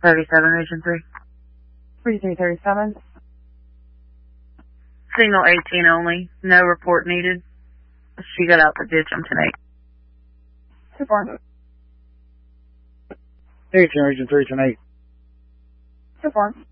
37, Region 3. 3337. Signal 18 only. No report needed. She got out the ditch on 10-8. 2-4. 18, Region 3, 10-8. 2-4.